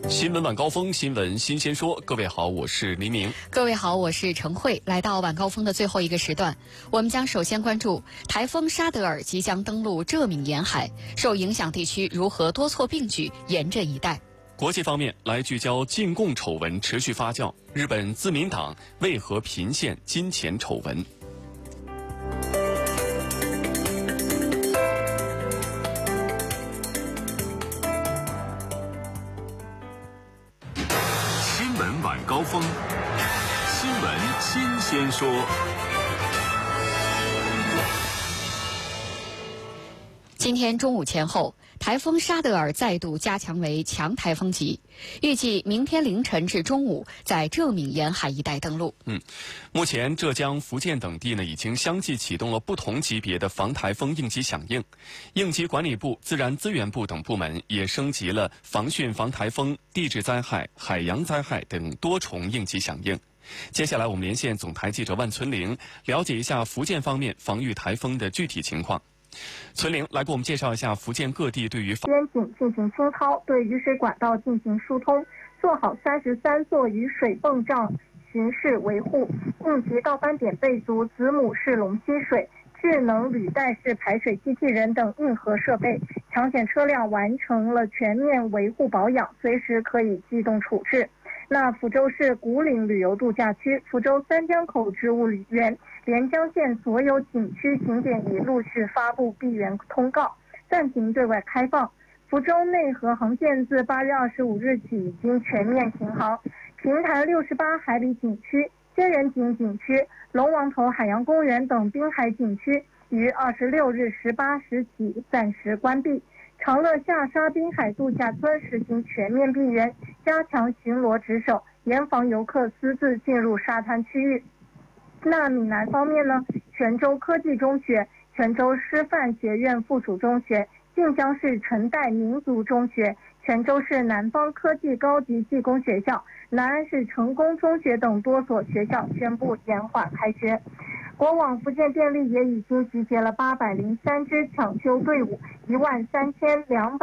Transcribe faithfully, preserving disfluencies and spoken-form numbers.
新闻晚高峰，新闻新鲜说。各位好，我是黎明。 各位好，我是陈慧。来到晚高峰的最后一个时段，我们将首先关注台风沙德尔即将登陆浙闽沿海，受影响地区如何多措并举，严阵以待。 国际方面，来聚焦禁供丑闻持续发酵，日本自民党为何频现金钱丑闻？ 新闻晚高峰，新闻新鲜说。 今天中午前后，台风沙德尔再度加强为强台风级，预计明天凌晨至中午在浙闽沿海一带登陆。 嗯，目前浙江、福建等地呢已经相继启动了不同级别的防台风应急响应，应急管理部、自然资源部等部门也升级了防汛、防台风、地质灾害、海洋灾害等多重应急响应。接下来我们连线总台记者万存玲，了解一下福建方面防御台风的具体情况。存玲来给我们介绍一下福建各地对于边境进行清操，对雨水管道进行疏通，做好三十三座雨水泵障巡视维护，应急倒班点备足子母式龙吸水、智能履带式排水机器人等硬核设备，抢险车辆完成了全面维护保养，随时可以机动处置。那福州市古岭旅游度假区、福州三江口植物园、连江县所有景区景点已陆续发布闭园通告，暂停对外开放。福州内河航线自八月二十五日起已经全面停航。平潭六十八海里景区、仙人井景区、龙王头海洋公园等滨海景区于二十六日十八时起暂时关闭。长乐下沙滨海度假村实行全面闭园，加强巡逻值守，严防游客私自进入沙滩区域。那闽南方面呢，泉州科技中学、泉州师范学院附属中学、晋江市陈代民族中学、泉州市南方科技高级技工学校、南安市成功中学等多所学校宣布延缓开学。国网福建电力也已经集结了八百零三支抢修队伍，一万三千两百